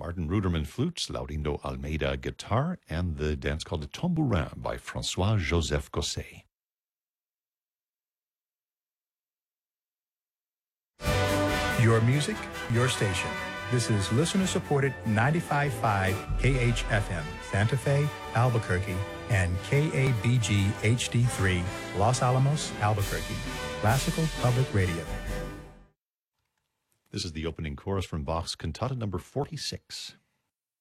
Martin Ruderman flutes, Laurindo Almeida guitar, and the dance called the Tambourin by François-Joseph Gosset. Your music, your station. This is listener-supported 95.5 KHFM, Santa Fe, Albuquerque, and KABG HD3, Los Alamos, Albuquerque. Classical Public Radio. This is the opening chorus from Bach's Cantata number 46.